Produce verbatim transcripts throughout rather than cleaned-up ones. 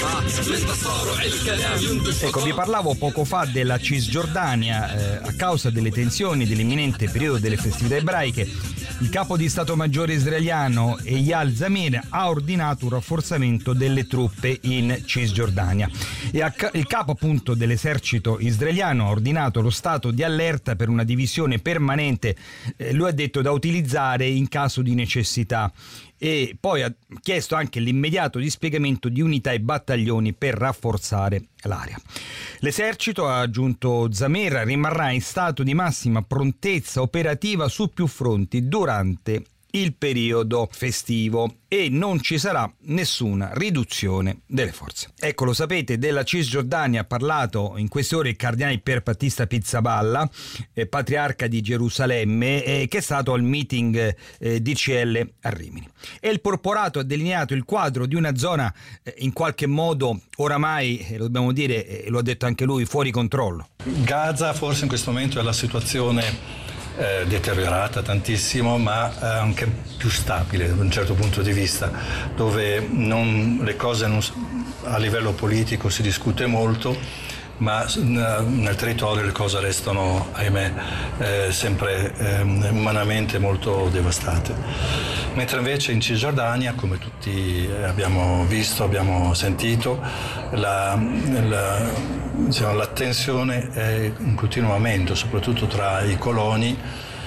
Ecco, vi parlavo poco fa della Cisgiordania. Eh, a causa delle tensioni dell'imminente periodo delle festività ebraiche, il capo di Stato Maggiore israeliano Eyal Zamir ha ordinato un rafforzamento delle truppe in Cisgiordania e a, il capo appunto dell'esercito israeliano ha ordinato lo stato di allerta per una divisione permanente, eh, lo ha detto, da utilizzare in caso di necessità, e poi ha chiesto anche l'immediato dispiegamento di unità e battaglioni per rafforzare l'area. L'esercito, ha aggiunto Zamir, rimarrà in stato di massima prontezza operativa su più fronti durante il periodo festivo e non ci sarà nessuna riduzione delle forze. Ecco, lo sapete, della Cisgiordania ha parlato in queste ore il cardinale Pier Battista Pizzaballa, eh, patriarca di Gerusalemme, eh, che è stato al meeting eh, D C L a Rimini. E il porporato ha delineato il quadro di una zona eh, in qualche modo oramai, eh, lo dobbiamo dire, e eh, lo ha detto anche lui, fuori controllo. Gaza forse in questo momento è la situazione Eh, deteriorata tantissimo, ma eh, anche più stabile da un certo punto di vista, dove non, le cose non, a livello politico si discute molto, ma nel territorio le cose restano, ahimè, eh, sempre eh, umanamente molto devastate. Mentre invece in Cisgiordania, come tutti abbiamo visto, abbiamo sentito, la, la, diciamo, la tensione è in continuo aumento, soprattutto tra i coloni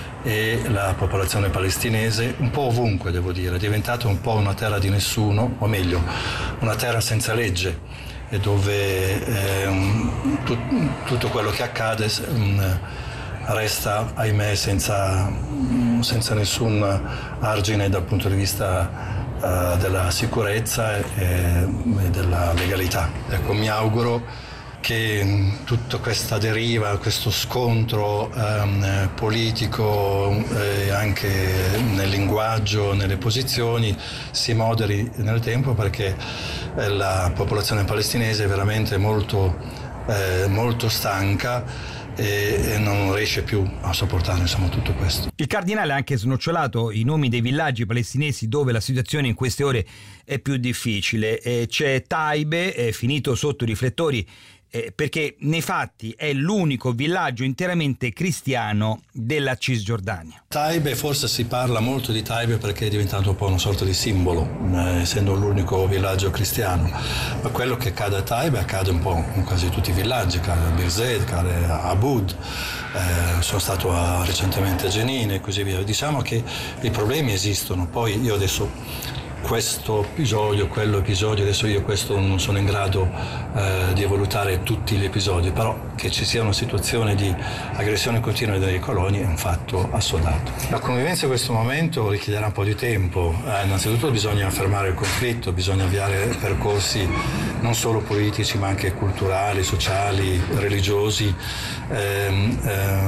e la popolazione palestinese, un po' ovunque, devo dire. È diventata un po' una terra di nessuno, o meglio, una terra senza legge, e dove eh, tut, tutto quello che accade um, resta, ahimè, senza, senza nessun argine dal punto di vista uh, della sicurezza e, e della legalità. Ecco, mi auguro che tutta questa deriva, questo scontro um, politico e eh, anche nel linguaggio, nelle posizioni, si moderi nel tempo, perché eh, la popolazione palestinese è veramente molto, eh, molto stanca e non riesce più a sopportare, insomma, tutto questo. Il cardinale ha anche snocciolato i nomi dei villaggi palestinesi dove la situazione in queste ore è più difficile. Eh, c'è Taibe, è finito sotto i riflettori Eh, perché nei fatti è l'unico villaggio interamente cristiano della Cisgiordania. Taibe, forse si parla molto di Taibe perché è diventato un po' una sorta di simbolo, eh, essendo l'unico villaggio cristiano, ma quello che accade a Taibe accade un po' in quasi tutti i villaggi, accade a Birzeit, accade a Abud, eh, sono stato a, recentemente a Jenin e così via. Diciamo che i problemi esistono, poi io adesso questo episodio, quello episodio, adesso io questo non sono in grado eh, di valutare tutti gli episodi, però che ci sia una situazione di aggressione continua dei coloni è un fatto assodato. La convivenza in questo momento richiederà un po' di tempo, eh, innanzitutto bisogna fermare il conflitto, bisogna avviare percorsi non solo politici ma anche culturali, sociali, religiosi, ehm,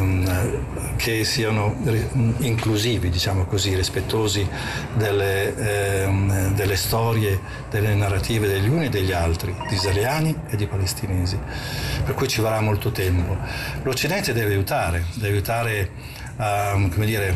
ehm, che siano inclusivi, diciamo così, rispettosi delle ehm, delle storie, delle narrative degli uni e degli altri, di israeliani e di palestinesi, per cui ci vorrà molto tempo. L'Occidente deve aiutare, deve aiutare a, come dire,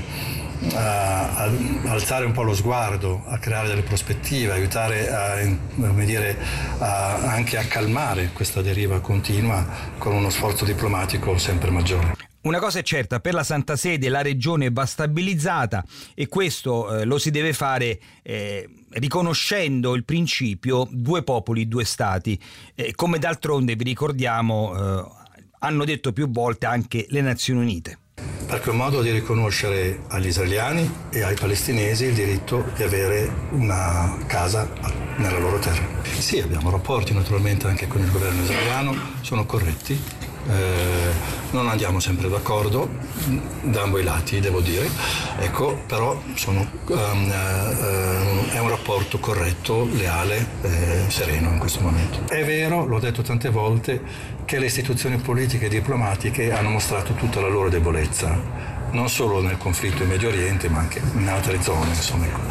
a, a alzare un po' lo sguardo, a creare delle prospettive, aiutare a, come dire, a, anche a calmare questa deriva continua con uno sforzo diplomatico sempre maggiore. Una cosa è certa, per la Santa Sede la regione va stabilizzata e questo eh, lo si deve fare eh, riconoscendo il principio due popoli, due stati, eh, come d'altronde, vi ricordiamo, eh, hanno detto più volte anche le Nazioni Unite. Perché è un modo di riconoscere agli israeliani e ai palestinesi il diritto di avere una casa nella loro terra. Sì, abbiamo rapporti naturalmente anche con il governo israeliano, sono corretti. Eh, non andiamo sempre d'accordo da ambo i lati, devo dire, ecco, però sono, um, uh, è un rapporto corretto, leale, eh, sereno in questo momento. È vero, l'ho detto tante volte, che le istituzioni politiche e diplomatiche hanno mostrato tutta la loro debolezza, non solo nel conflitto in Medio Oriente ma anche in altre zone, insomma, ecco.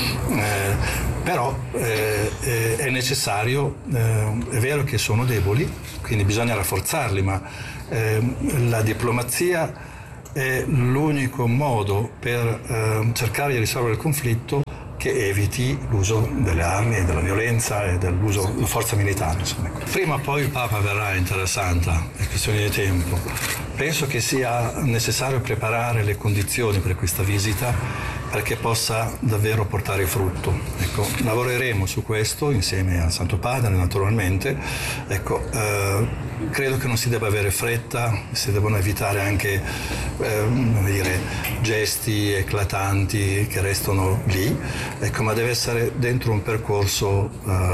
eh, però eh, è necessario, eh, è vero che sono deboli, quindi bisogna rafforzarli, ma eh, la diplomazia è l'unico modo per eh, cercare di risolvere il conflitto che che eviti l'uso delle armi e della violenza e dell'uso della forza militare. Insomma. Prima o poi il Papa verrà in Terra Santa, è questione di tempo. Penso che sia necessario preparare le condizioni per questa visita perché possa davvero portare frutto. Ecco, lavoreremo su questo insieme al Santo Padre naturalmente. Ecco, eh, credo che non si debba avere fretta, si devono evitare anche eh, come dire, gesti eclatanti che restano lì, ecco, ma deve essere dentro un percorso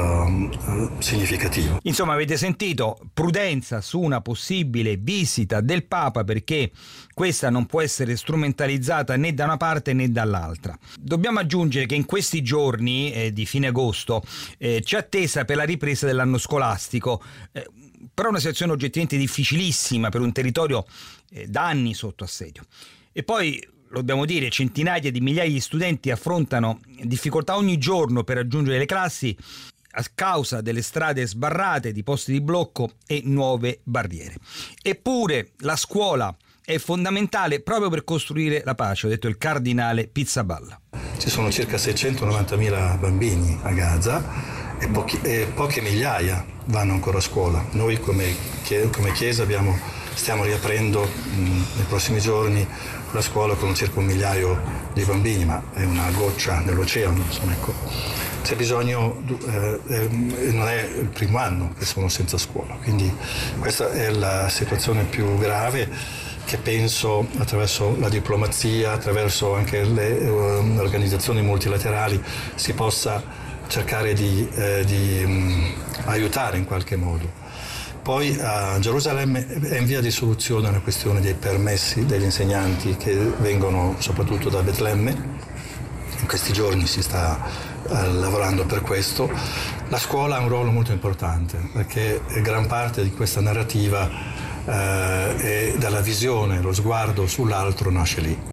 eh, significativo. Insomma, avete sentito, prudenza su una possibile visita del Papa, perché questa non può essere strumentalizzata né da una parte né dall'altra. Dobbiamo aggiungere che in questi giorni eh, di fine agosto eh, c'è attesa per la ripresa dell'anno scolastico, eh, però una situazione oggettivamente difficilissima per un territorio eh, da anni sotto assedio. E poi, lo dobbiamo dire, centinaia di migliaia di studenti affrontano difficoltà ogni giorno per raggiungere le classi a causa delle strade sbarrate, di posti di blocco e nuove barriere. Eppure la scuola è fondamentale proprio per costruire la pace, ha detto il cardinale Pizzaballa. Ci sono circa seicentonovantamila bambini a Gaza e, pochi, e poche migliaia vanno ancora a scuola. Noi come, come Chiesa abbiamo, stiamo riaprendo mh, nei prossimi giorni la scuola con circa un migliaio di bambini, ma è una goccia nell'oceano, insomma, ecco. C'è bisogno, eh, eh, non è il primo anno che sono senza scuola, quindi questa è la situazione più grave che penso attraverso la diplomazia, attraverso anche le uh, organizzazioni multilaterali si possa cercare di, eh, di um, aiutare in qualche modo. Poi a Gerusalemme è in via di soluzione la questione dei permessi degli insegnanti che vengono soprattutto da Betlemme. In questi giorni si sta eh, lavorando per questo. La scuola ha un ruolo molto importante perché gran parte di questa narrativa eh, è dalla visione, lo sguardo sull'altro nasce lì.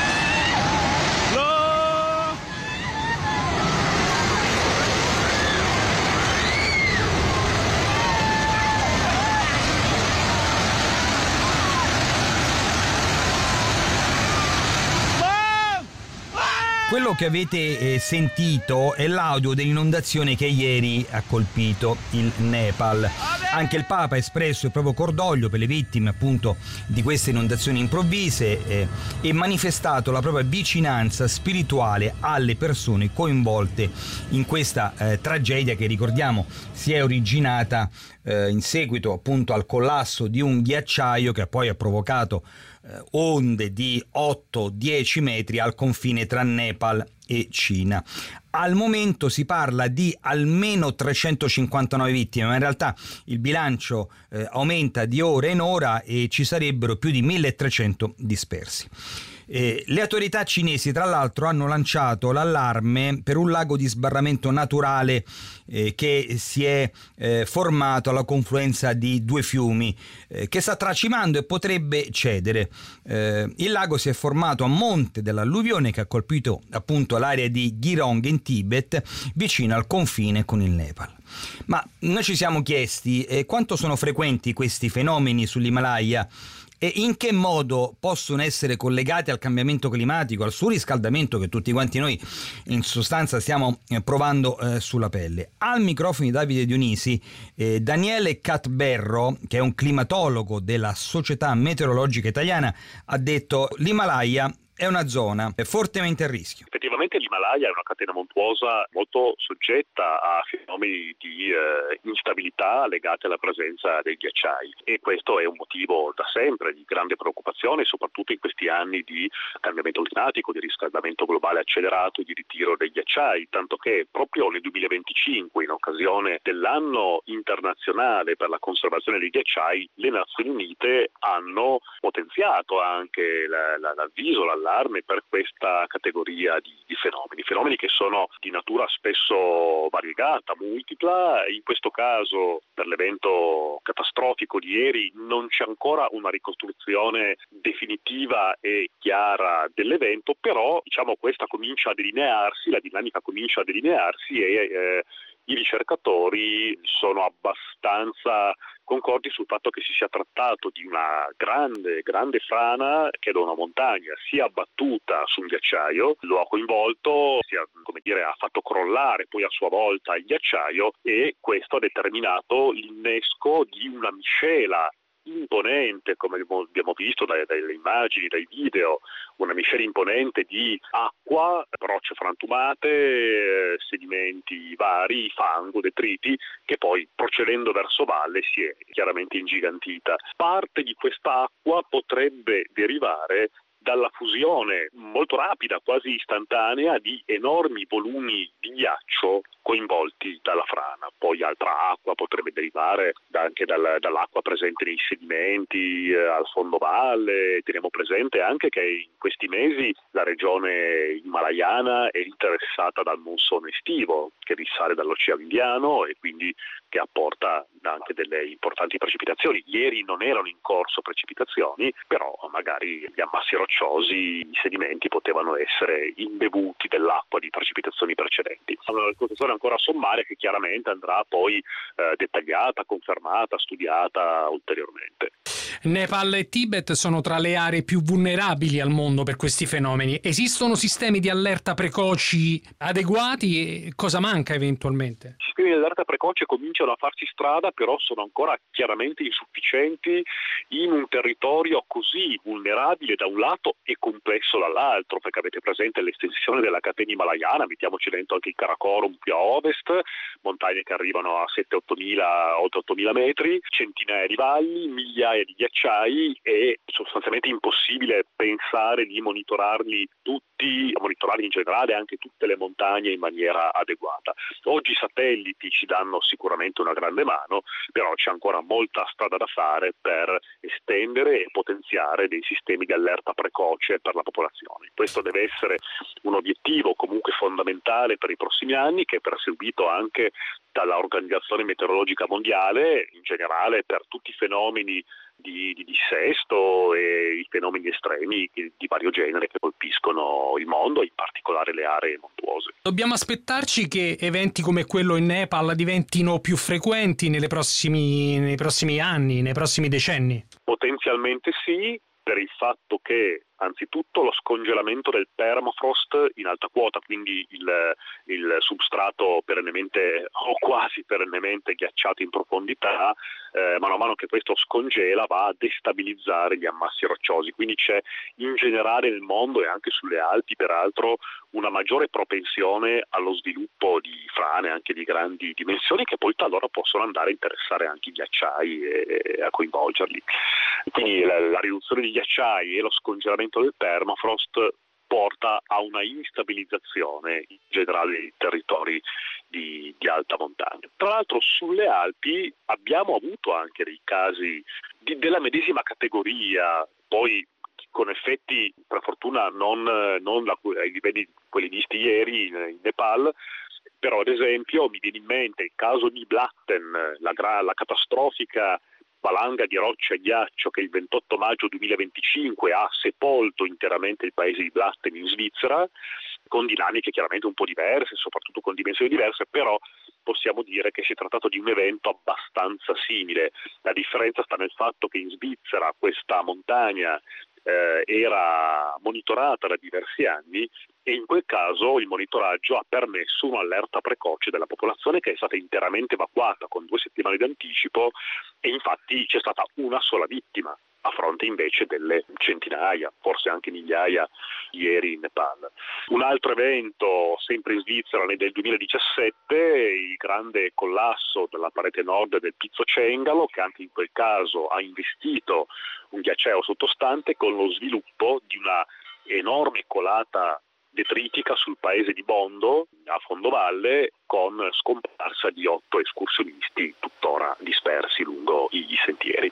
Quello che avete eh, sentito è l'audio dell'inondazione che ieri ha colpito il Nepal. Anche il Papa ha espresso il proprio cordoglio per le vittime appunto di queste inondazioni improvvise eh, e manifestato la propria vicinanza spirituale alle persone coinvolte in questa eh, tragedia che, ricordiamo, si è originata eh, in seguito appunto al collasso di un ghiacciaio che poi ha provocato eh, onde di otto dieci metri al confine tra Nepal e Cina. Al momento si parla di almeno trecentocinquantanove vittime, ma in realtà il bilancio eh, aumenta di ora in ora e ci sarebbero più di milletrecento dispersi. Eh, le autorità cinesi, tra l'altro, hanno lanciato l'allarme per un lago di sbarramento naturale eh, che si è eh, formato alla confluenza di due fiumi eh, che sta tracimando e potrebbe cedere. Eh, il lago si è formato a monte dell'alluvione che ha colpito appunto l'area di Girong in Tibet, vicino al confine con il Nepal. Ma noi ci siamo chiesti eh, quanto sono frequenti questi fenomeni sull'Himalaya e in che modo possono essere collegati al cambiamento climatico, al surriscaldamento che tutti quanti noi in sostanza stiamo provando eh, sulla pelle. Al microfono di Davide Dionisi, eh, Daniele Catberro, che è un climatologo della Società Meteorologica Italiana, ha detto: l'Himalaya è una zona fortemente a rischio. Effettivamente l'Himalaya è una catena montuosa molto soggetta a fenomeni di eh, instabilità legati alla presenza dei ghiacciai, e questo è un motivo da sempre di grande preoccupazione, soprattutto in questi anni di cambiamento climatico, di riscaldamento globale accelerato e di ritiro dei ghiacciai, tanto che proprio nel duemilaventicinque, in occasione dell'anno internazionale per la conservazione dei ghiacciai, le Nazioni Unite hanno potenziato anche la, la, l'avviso, l'allarme per questa categoria di, di fenomeni, fenomeni che sono di natura spesso variegata, multipla. In questo caso, per l'evento catastrofico di ieri, non c'è ancora una ricostruzione definitiva e chiara dell'evento, però diciamo questa comincia a delinearsi, la dinamica comincia a delinearsi e eh, i ricercatori sono abbastanza concordi sul fatto che si sia trattato di una grande, grande frana che da una montagna si è abbattuta su un ghiacciaio, lo ha coinvolto, si è, come dire, ha fatto crollare poi a sua volta il ghiacciaio, e questo ha determinato l'innesco di una miscela imponente, come abbiamo visto dai, dalle immagini, dai video, una miscela imponente di acqua, rocce frantumate, sedimenti vari, fango, detriti, che poi procedendo verso valle si è chiaramente ingigantita. Parte di quest'acqua potrebbe derivare dalla fusione molto rapida, quasi istantanea, di enormi volumi di ghiaccio coinvolti dalla frana. Poi altra acqua potrebbe derivare anche dal, dall'acqua presente nei sedimenti eh, al fondovalle. Teniamo presente anche che in questi mesi la regione himalayana è interessata dal monsone estivo che risale dall'Oceano Indiano e quindi che apporta anche delle importanti precipitazioni. Ieri non erano in corso precipitazioni, però magari gli ammassi rocciosi, i sedimenti potevano essere imbevuti dell'acqua di precipitazioni precedenti. Una ricostruzione ancora sommaria che chiaramente andrà poi eh, dettagliata, confermata, studiata ulteriormente. Nepal e Tibet sono tra le aree più vulnerabili al mondo per questi fenomeni. Esistono sistemi di allerta precoci adeguati e cosa manca eventualmente? I sistemi di allerta precoce cominciano a farsi strada, però sono ancora chiaramente insufficienti in un territorio così vulnerabile da un lato e complesso dall'altro, perché avete presente l'estensione della catena himalayana, mettiamoci dentro anche il Karakorum più a ovest, montagne che arrivano a sette otto mila, oltre ottomila metri, centinaia di valli, migliaia di ghiacciai, e sostanzialmente impossibile pensare di monitorarli tutti, monitorarli in generale anche tutte le montagne in maniera adeguata. Oggi i satelliti ci danno sicuramente una grande mano, però c'è ancora molta strada da fare per estendere e potenziare dei sistemi di allerta precoce per la popolazione. Questo deve essere un obiettivo comunque fondamentale per i prossimi anni, che è perseguito anche dall'Organizzazione Meteorologica Mondiale, in generale per tutti i fenomeni di, di dissesto e i fenomeni estremi di, di vario genere che colpiscono il mondo, in particolare le aree montuose. Dobbiamo aspettarci che eventi come quello in Nepal diventino più frequenti nelle prossimi, nei prossimi anni, nei prossimi decenni? Potenzialmente sì, per il fatto che anzitutto lo scongelamento del permafrost in alta quota, quindi il, il substrato perennemente o quasi perennemente ghiacciato in profondità, eh, mano a mano che questo scongela va a destabilizzare gli ammassi rocciosi, quindi c'è in generale nel mondo e anche sulle Alpi peraltro una maggiore propensione allo sviluppo di frane anche di grandi dimensioni, che poi talora possono andare a interessare anche i ghiacciai e, e a coinvolgerli. Quindi la, la riduzione di ghiacciai e lo scongelamento del permafrost porta a una instabilizzazione in generale dei territori di, di alta montagna. Tra l'altro sulle Alpi abbiamo avuto anche dei casi di, della medesima categoria, poi con effetti per fortuna non, non la, ai livelli quelli visti ieri in, in Nepal, però ad esempio mi viene in mente il caso di Blatten, la, la catastrofica valanga di roccia e ghiaccio che il ventotto maggio duemilaventicinque ha sepolto interamente il paese di Blatten in Svizzera, con dinamiche chiaramente un po' diverse, soprattutto con dimensioni diverse, però possiamo dire che si è trattato di un evento abbastanza simile. La differenza sta nel fatto che in Svizzera questa montagna eh, era monitorata da diversi anni, e in quel caso il monitoraggio ha permesso un'allerta precoce della popolazione che è stata interamente evacuata con due settimane di anticipo, e infatti c'è stata una sola vittima a fronte invece delle centinaia, forse anche migliaia ieri in Nepal. Un altro evento sempre in Svizzera nel duemiladiciassette, il grande collasso della parete nord del Pizzo Cengalo, che anche in quel caso ha investito un ghiacciaio sottostante con lo sviluppo di una enorme colata detritica sul paese di Bondo, a fondovalle, con scomparsa di otto escursionisti tuttora dispersi lungo i sentieri.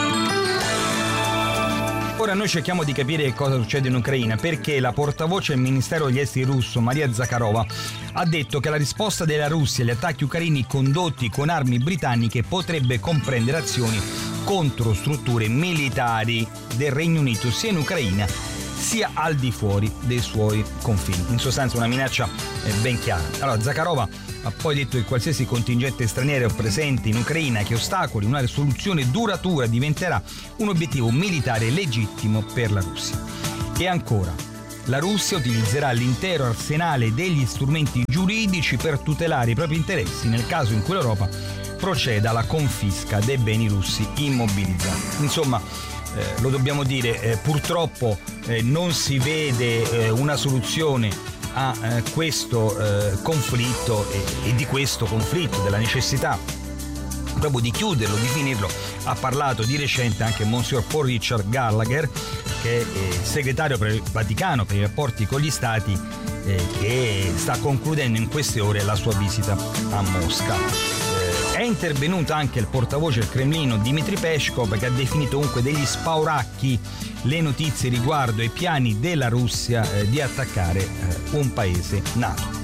Ora noi cerchiamo di capire cosa succede in Ucraina, perché la portavoce del Ministero degli Esteri russo, Maria Zakharova, ha detto che la risposta della Russia agli attacchi ucraini condotti con armi britanniche potrebbe comprendere azioni contro strutture militari del Regno Unito sia in Ucraina sia al di fuori dei suoi confini. In sostanza una minaccia ben chiara. Allora Zakharova ha poi detto che qualsiasi contingente straniero presente in Ucraina che ostacoli una soluzione duratura diventerà un obiettivo militare legittimo per la Russia. E ancora, la Russia utilizzerà l'intero arsenale degli strumenti giuridici per tutelare i propri interessi nel caso in cui l'Europa proceda alla confisca dei beni russi immobilizzati. Insomma, eh, lo dobbiamo dire, eh, purtroppo eh, non si vede eh, una soluzione a eh, questo eh, conflitto e, e di questo conflitto, della necessità proprio di chiuderlo, di finirlo. Ha parlato di recente anche Monsignor Paul Richard Gallagher, che è eh, segretario per il Vaticano per i rapporti con gli stati, eh, che sta concludendo in queste ore la sua visita a Mosca. Eh, è intervenuto anche il portavoce del Cremlino Dmitry Peskov, che ha definito comunque degli spauracchi le notizie riguardo ai piani della Russia eh, di attaccare eh, un paese NATO.